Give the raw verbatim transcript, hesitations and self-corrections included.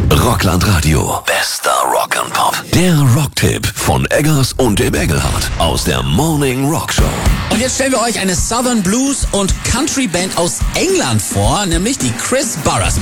Rockland Radio. Bester Rock'n'Pop. Der Rocktipp von Eggers und dem Engelhardt aus der Morning Rock Show. Und jetzt stellen wir euch eine Southern Blues und Country Band aus England vor, nämlich die Chris Burrers.